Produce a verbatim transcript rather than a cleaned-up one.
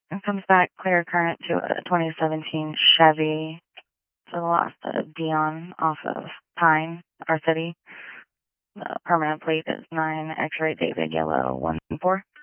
It comes back clear current to a twenty seventeen Chevy. So the last uh, Dion off of Pine, our city. The permanent plate is nine X-ray David Yellow one four.